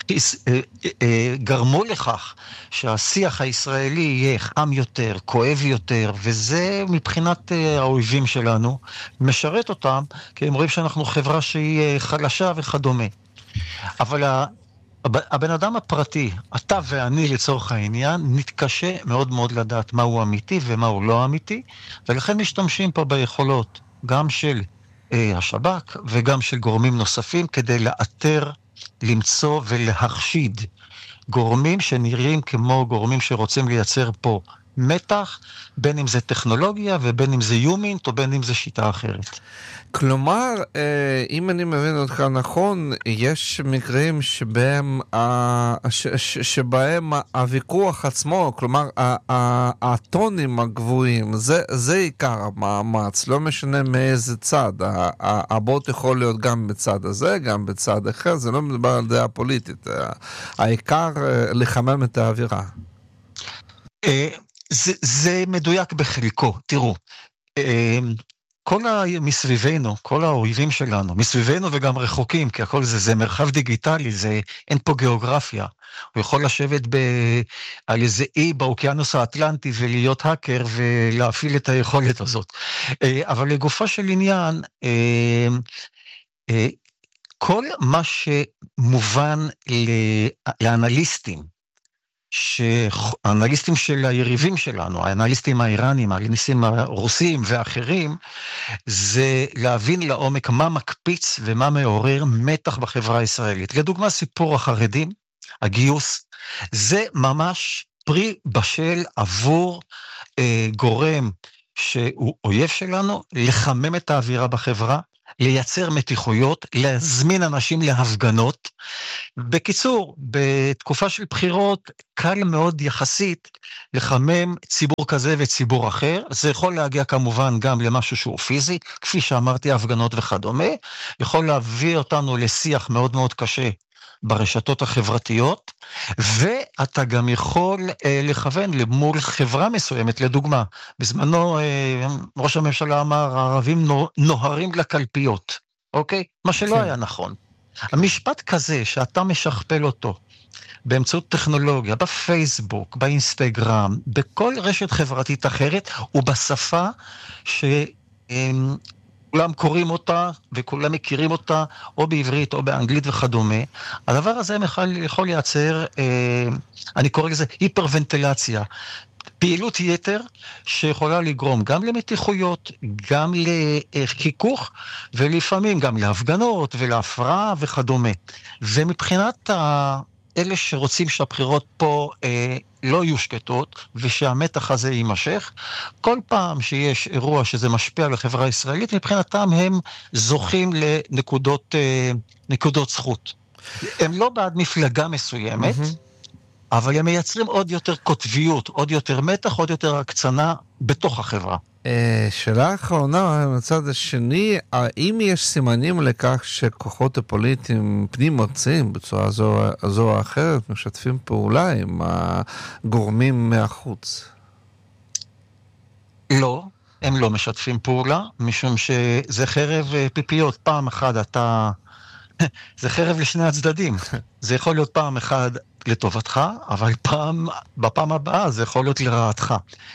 גרמו לכך שהשיח הישראלי יהיה חם יותר, כואב יותר, וזה מבחינת האויבים שלנו משרת אותם, כי הם רואים שאנחנו חברה שהיא חלשה וכדומה. אבל הבן אדם הפרטי, אתה ואני לצורך העניין, נתקשה מאוד מאוד לדעת מהו אמיתי ומהו לא אמיתי, ולכן משתמשים פה ביכולות גם של אה, השב"כ וגם של גורמים נוספים, כדי לאתר, למצוא ולהחשיד גורמים שנראים כמו גורמים שרוצים לייצר פה מתח, בין אם זה טכנולוגיה ובין אם זה יומינט או בין אם זה שיטה אחרת. כלומר, אם אני מבין אותך נכון, יש מקרים שבהם, שבהם הוויכוח עצמו, כלומר, הטונים הגבוהים, זה, זה עיקר המאמץ, לא משנה מאיזה צד. הבוט יכול להיות גם בצד הזה, גם בצד אחר, זה לא מדבר על דעה פוליטית. העיקר לחמם את האווירה. זה, זה מדויק בחלקו, תראו. כל ה... מסביבנו, כל האויבים שלנו, מסביבנו וגם רחוקים, כי הכל זה, זה מרחב דיגיטלי, זה, אין פה גיאוגרפיה. הוא יכול לשבת ב... על איזה אי באוקיינוס האטלנטי ולהיות האקר ולהפעיל את היכולת הזאת. אבל לגופה של עניין, כל מה שמובן לאנליסטים, האנליסטים של היריבים שלנו, האנליסטים האיראנים, האנליסטים הרוסים ואחרים, זה להבין לעומק מה מקפיץ ומה מעורר מתח בחברה הישראלית. לדוגמה, סיפור החרדים, הגיוס, זה ממש פרי בשל עבור אה, גורם שהוא אויב שלנו, לחמם את האווירה בחברה, לייצר מתיחויות, להזמין אנשים להפגנות. בקיצור, בתקופה של בחירות, קל מאוד יחסית לחמם ציבור כזה וציבור אחר. זה יכול להגיע כמובן גם למשהו שהוא פיזי, כפי שאמרתי, הפגנות וכדומה. יכול להביא אותנו לשיח מאוד מאוד קשה ברשתות החברתיות, ואתה גם יכול אה, לכוון למול חברה מסוימת, לדוגמה. בזמנו אה, ראש הממשלה אמר, הערבים נוהרים לקלפיות, אוקיי? מה שלא היה נכון. המשפט כזה שאתה משכפל אותו, באמצעות טכנולוגיה, בפייסבוק, באינסטגרם, בכל רשת חברתית אחרת, ובשפה ש... אה, כולם קוראים אותה וכולם מכירים אותה, או בעברית או באנגלית וכדומה. הדבר הזה יכול, יכול לייצר, אה, אני קורא לזה היפרוונטילציה, פעילות יתר שיכולה לגרום גם למתיחויות, גם לחיכוך, ולפעמים גם להפגנות ולהפרעה וכדומה. ומבחינת ה... אלה שרוצים שהבחירות פה אה, לא יהיו שקטות, ושהמתח הזה יימשך, כל פעם שיש אירוע שזה משפיע על החברה הישראלית, מבחינתם הם זוכים לנקודות אה, נקודות זכות. הם לא בעד מפלגה מסוימת, mm-hmm. אבל הם מייצרים עוד יותר קוטביות, עוד יותר מתח, עוד יותר הקצנה בתוך החברה. שאלה האחרונה, מצד השני, האם יש סימנים לכך שכוחות הפוליטיים פנים-ארציים בצורה זו, זו או אחרת משתפים פעולה עם הגורמים מהחוץ? לא, הם לא משתפים פעולה, משום שזה חרב פיפיות. פעם אחת אתה... זה חרב לשני הצדדים. זה יכול להיות פעם אחת לטובתך, אבל פעם, בפעם הבאה זה יכול להיות לרעתך.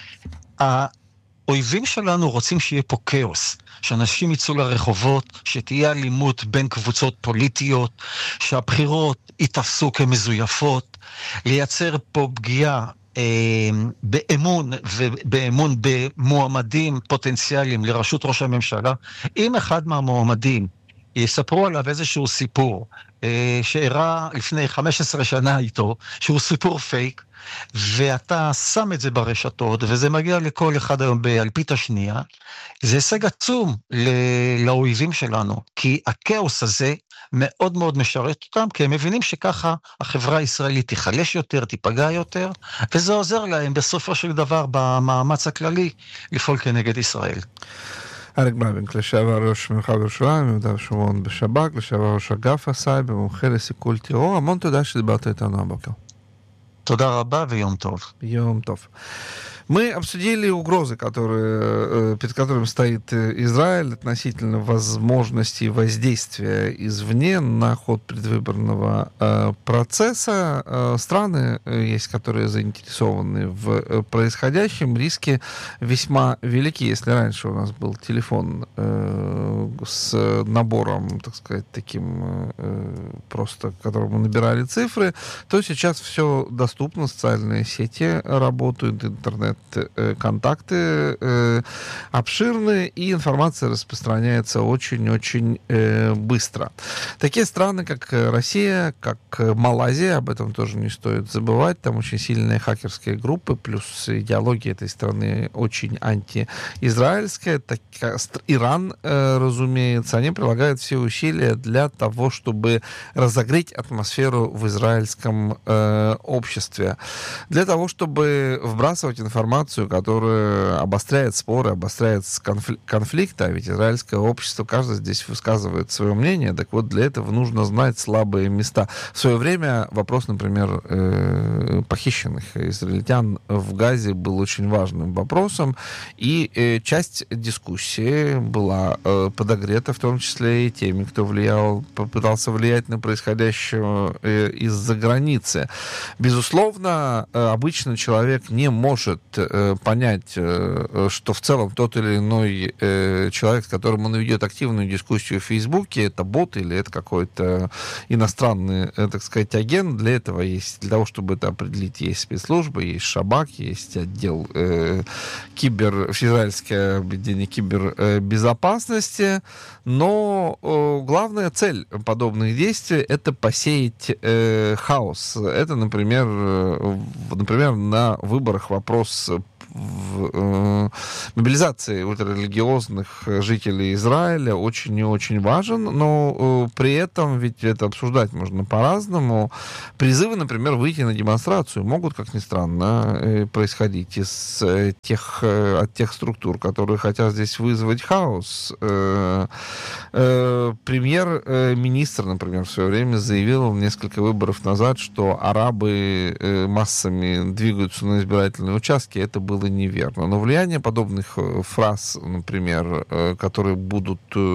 האויבים שלנו רוצים שיהיה פה כאוס, שאנשים יצאו לרחובות, שתהיה אלימות בין קבוצות פוליטיות, שהבחירות יתפסו כמזויפות, לייצר פה פגיעה אה, באמון ובאמון במועמדים פוטנציאליים לראשות ראש הממשלה. אם אחד מהמועמדים יספרו עליו איזשהו סיפור אה, שאירע לפני חמש עשרה שנה איתו, שהוא סיפור פייק, ואתה שם את זה ברשתות, וזה מגיע לכל אחד היום באלפית השנייה, זה הישג עצום לאויבים שלנו, כי הכאוס הזה מאוד מאוד משרת אותם, כי הם מבינים שככה החברה הישראלית תיחלש יותר, תיפגע יותר, וזה עוזר להם בסופו של דבר במאמץ הכללי לפעול כנגד ישראל. אריק בלבינק, לשעבר ראש מרחב ירושלים, יהודה ושומרון בשב"כ, לשעבר ראש אגף הסייבר, מומחה לסיכול טרור. המון תודה שדיברת איתנו הבוקר. תודה רבה ויום טוב. Йом тов. Мы обсудили угрозы, которые, перед которыми стоит Израиль относительно возможности воздействия извне на ход предвыборного процесса. Страны есть, которые заинтересованы в происходящем. Риски весьма велики. Если раньше у нас был телефон с набором, так сказать, таким просто, к которому набирали цифры, то сейчас все доступно. Социальные сети работают, интернет контакты э, обширны, и информация распространяется очень-очень э, быстро. Такие страны, как Россия, как Малайзия, об этом тоже не стоит забывать, там очень сильные хакерские группы, плюс идеология этой страны очень антиизраильская. Так, Иран, э, разумеется, они прилагают все усилия для того, чтобы разогреть атмосферу в израильском э, обществе, для того, чтобы вбрасывать информацию информацию, которая обостряет споры, обостряет конфликты, а ведь израильское общество, каждый здесь высказывает свое мнение, так вот для этого нужно знать слабые места. В свое время вопрос, например, похищенных израильтян в Газе был очень важным вопросом, и часть дискуссии была подогрета, в том числе и теми, кто влиял, попытался влиять на происходящее из-за границы. Безусловно, обычно человек не может понять, что в целом тот или иной человек, с которым он ведет активную дискуссию в Фейсбуке, это бот или это какой-то иностранный, так сказать, агент. Для этого есть, для того, чтобы это определить, есть спецслужбы, есть Шабак, есть отдел э, кибер, израильское объединение кибербезопасности. Но э, главная цель подобных действий — это посеять э, хаос. Это, например, э, например, на выборах вопрос в э, мобилизации ультрарелигиозных жителей Израиля очень и очень важен, но э, при этом, ведь это обсуждать можно по-разному, призывы, например, выйти на демонстрацию могут, как ни странно, э, происходить из э, тех, э, от тех структур, которые хотят здесь вызвать хаос. Э, э, премьер-министр, например, в свое время заявил несколько выборов назад, что арабы э, массами двигаются на избирательные участки. Это было неверно. Но влияние подобных фраз, например, которые будут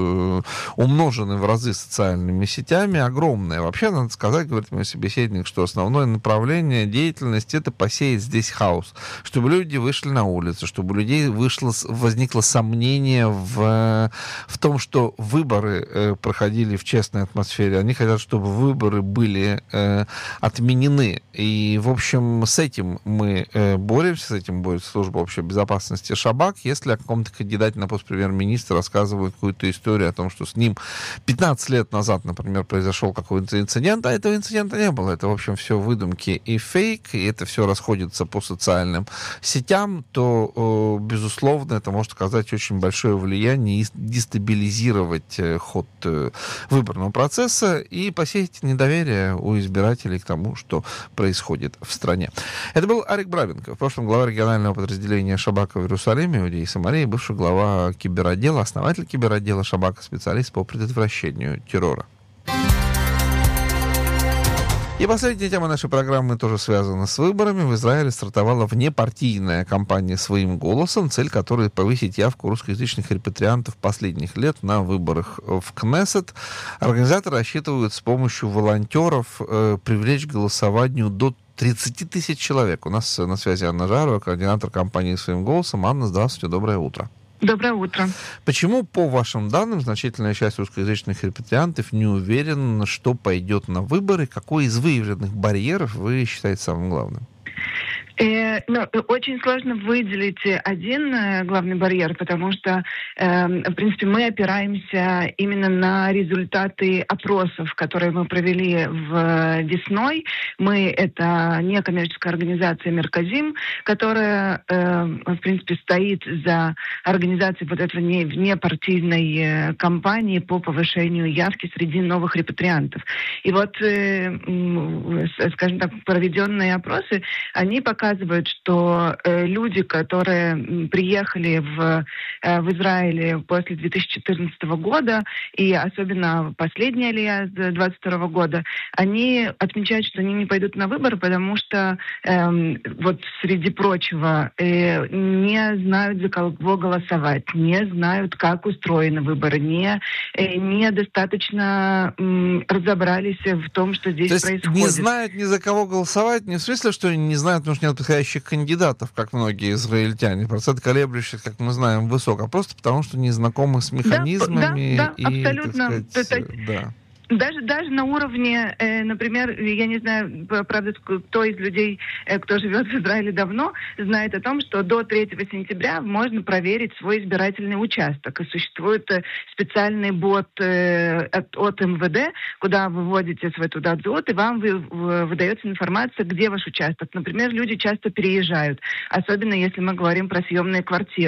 умножены в разы социальными сетями, огромное. Вообще, надо сказать, говорит мой собеседник, что основное направление деятельности — это посеять здесь хаос. Чтобы люди вышли на улицу, чтобы у людей вышло, возникло сомнение в, в том, что выборы проходили в честной атмосфере. Они хотят, чтобы выборы были отменены. И, в общем, с этим мы боремся, с этим борется служба общей безопасности Шабак. Если о каком-то кандидате на пост премьер-министра рассказывают какую-то историю о том, что с ним пятнадцать лет назад, например, произошел какой-то инцидент, а этого инцидента не было. Это, в общем, все выдумки и фейк, и это все расходится по социальным сетям, то, безусловно, это может оказать очень большое влияние и дестабилизировать ход выборного процесса и посеять недоверие у избирателей к тому, что происходит в стране. Это был Арик Бравенко, в прошлом глава регионального подразделения Шабака в Иерусалиме, Иудеи и Самарии, бывший глава киберотдела, основатель киберотдела Шабака, специалист по предотвращению террора. И последняя тема нашей программы тоже связана с выборами. В Израиле стартовала внепартийная кампания «Своим голосом», цель которой — повысить явку русскоязычных репатриантов последних лет на выборах в Кнессет. Организаторы рассчитывают с помощью волонтеров э, привлечь к голосованию до тридцать тысяч человек. У нас на связи Анна Жарова, координатор кампании «Своим голосом». Анна, здравствуйте, доброе утро. Доброе утро. Почему, по вашим данным, значительная часть русскоязычных репатриантов не уверен, что пойдет на выборы? Какой из выявленных барьеров вы считаете самым главным? Э, ну, очень сложно выделить один э, главный барьер, потому что, э, в принципе, мы опираемся именно на результаты опросов, которые мы провели в Десной. Мы — это некоммерческая организация «Мерказим», которая, э, в принципе, стоит за организацией вот этой внепартийной э, кампании по повышению явки среди новых репатриантов. И вот, э, э, скажем так, проведенные опросы, они показывают, показывают, что э, люди, которые м, приехали в, э, в Израиль после две тысячи четырнадцатого года, и особенно последняя алия двадцать второго года, они отмечают, что они не пойдут на выборы, потому что э, вот среди прочего э, не знают, за кого голосовать, не знают, как устроены выборы, не, э, недостаточно э, разобрались в том, что здесь То есть происходит. Не знают ни за кого голосовать, не в смысле, что они не знают, потому что нет подходящих кандидатов, как многие израильтяне. Процент колеблющих, как мы знаем, высок, а просто потому, что не знакомы с механизмами. Да, да, да, и, абсолютно. так сказать, да. Даже, даже на уровне, э, например, я не знаю, правда, кто из людей, э, кто живет в Израиле давно, знает о том, что до третьего сентября можно проверить свой избирательный участок. И существует э, специальный бот э, от, от эм вэ дэ, куда вы вводите свой туда зод, и вам вы, в, выдается информация, где ваш участок. Например, люди часто переезжают, особенно если мы говорим про съемные квартиры.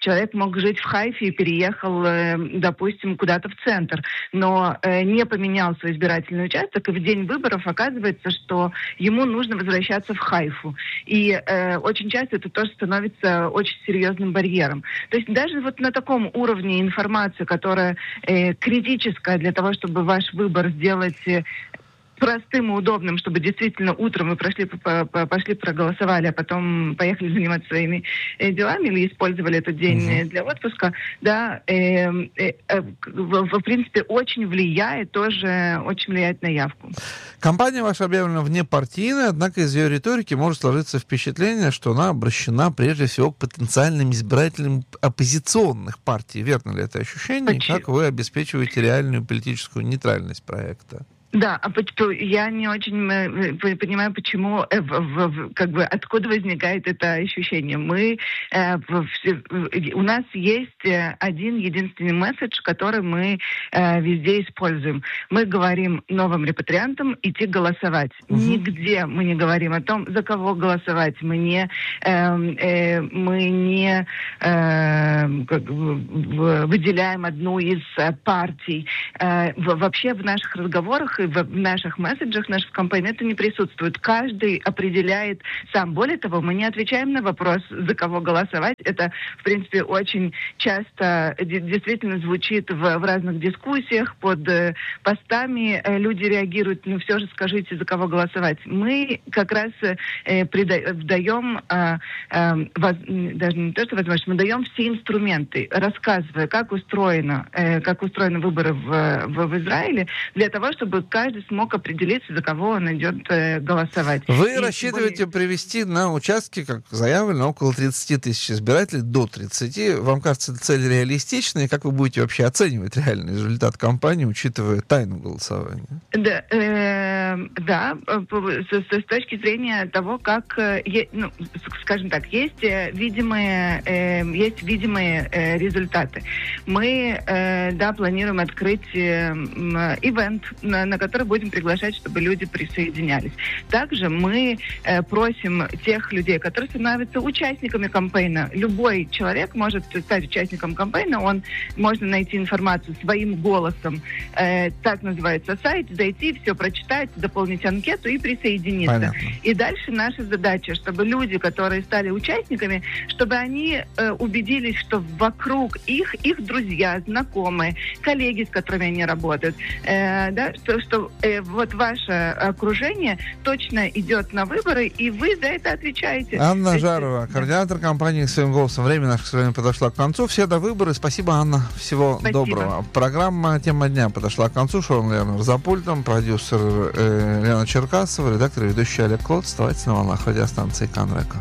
человек мог жить в Хайфе и переехал, допустим, куда-то в центр, но не поменял свой избирательный участок, и в день выборов оказывается, что ему нужно возвращаться в Хайфу. И э, очень часто это тоже становится очень серьезным барьером. То есть даже вот на таком уровне информации, которая э, критическая для того, чтобы ваш выбор сделать э, простым и удобным, чтобы действительно утром вы прошли, пошли, проголосовали, а потом поехали заниматься своими делами или использовали этот день mm-hmm. для отпуска, да, э, э, э, в, в принципе, очень влияет, тоже очень влияет на явку. Кампания ваша объявлена внепартийной, однако из ее риторики может сложиться впечатление, что она обращена прежде всего к потенциальным избирателям оппозиционных партий. Верно ли это ощущение? Почему? Как вы обеспечиваете реальную политическую нейтральность проекта? Да, а я не очень понимаю, почему, как бы, откуда возникает это ощущение. Мы, у нас есть один единственный месседж, который мы везде используем. Мы говорим новым репатриантам идти голосовать. Угу. Нигде мы не говорим о том, за кого голосовать. Мы не, мы не выделяем одну из партий. Вообще в наших разговорах в наших месседжах, наших кампаний это не присутствует. Каждый определяет сам. Более того, мы не отвечаем на вопрос, за кого голосовать. Это, в принципе, очень часто действительно звучит в, в разных дискуссиях, под э, постами э, люди реагируют, ну все же скажите, за кого голосовать. Мы как раз э, прида- даем, э, э, воз, даже не то, что возможность, мы даем все инструменты, рассказывая, как устроено, э, как устроены выборы в, в, в Израиле, для того, чтобы каждый смог определиться, за кого он идет э, голосовать. Вы и рассчитываете более... привести на участке, как заявлено, около тридцать тысяч избирателей, до тридцати. Вам кажется, эта цель реалистичная? И как вы будете вообще оценивать реальный результат кампании, учитывая тайну голосования? Да, э, да с, с точки зрения того, как, э, ну, скажем так, есть видимые, э, есть видимые э, результаты. Мы, э, да, планируем открыть э, ивент, на, на который будем приглашать, чтобы люди присоединялись. Также мы э, просим тех людей, которые становятся участниками кампейна. Любой человек может стать участником кампейна, он можно найти информацию своим голосом. Э, так называется сайт, зайти, все прочитать, дополнить анкету и присоединиться. Понятно. И дальше наша задача, чтобы люди, которые стали участниками, чтобы они э, убедились, что вокруг их, их друзья, знакомые, коллеги, с которыми они работают, э, да, что, что э, вот ваше окружение точно идет на выборы, и вы за это отвечаете. Анна есть, Жарова, да. координатор кампании «Своим голосом». Время наше, к сожалению, подошло к концу. Все до выбора. Спасибо, Анна. Всего Спасибо. доброго. Программа «Тема дня» подошла к концу. Шон Лернер за пультом, продюсер э, Лена Черкасова, редактор и ведущий Олег Клод. Оставайтесь на волнах радиостанции Канрека.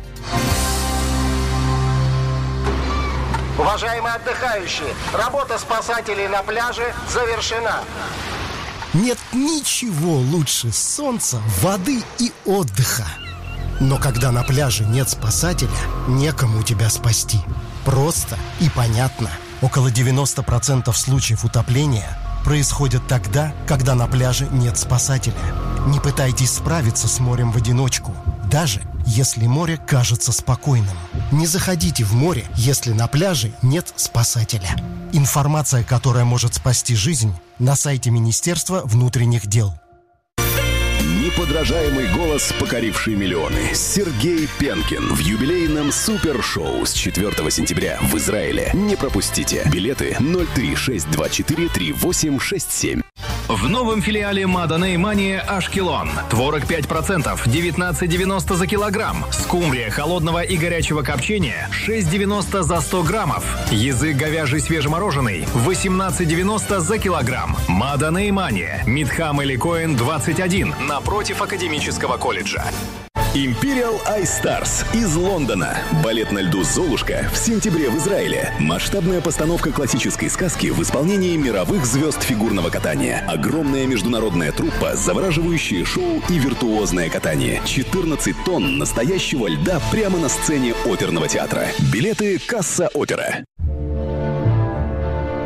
Уважаемые отдыхающие, работа спасателей на пляже завершена. Нет ничего лучше солнца, воды и отдыха. Но когда на пляже нет спасателя, некому тебя спасти. Просто и понятно. Около девяносто процентов случаев утопления происходят тогда, когда на пляже нет спасателя. Не пытайтесь справиться с морем в одиночку, даже если море кажется спокойным. Не заходите в море, если на пляже нет спасателя. Информация, которая может спасти жизнь, на сайте Министерства внутренних дел. Неподражаемый голос, покоривший миллионы. Сергей Пенкин в юбилейном супершоу с четвёртого сентября в Израиле. Не пропустите. Билеты ноль три шесть два четыре три восемь шесть семь. В новом филиале Маданей Мания Ашкелон. Творог пять процентов, девятнадцать девяносто за килограмм. Скумбрия холодного и горячего копчения шесть девяносто за сто граммов. Язык говяжий свежемороженый восемнадцать девяносто за килограмм. Маданей Мания. Митхам Эли Коэн двадцать один напротив Академического колледжа. Imperial Ice Stars из Лондона. Балет на льду «Золушка» в сентябре в Израиле. Масштабная постановка классической сказки в исполнении мировых звезд фигурного катания. Огромная международная труппа, завораживающее шоу и виртуозное катание. четырнадцать тонн настоящего льда прямо на сцене оперного театра. Билеты «Касса Опера».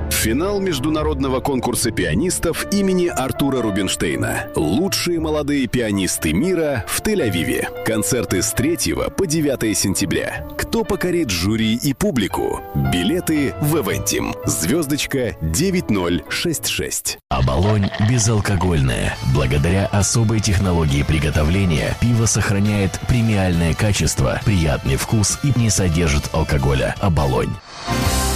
Финал международного конкурса пианистов имени Артура Рубинштейна. Лучшие молодые пианисты мира в Тель-Авиве. Концерты с третьего по девятое сентября. Кто покорит жюри и публику? Билеты в Эвентим. Звездочка девять ноль шесть шесть. Оболонь безалкогольная. Благодаря особой технологии приготовления пиво сохраняет премиальное качество, приятный вкус и не содержит алкоголя. Оболонь.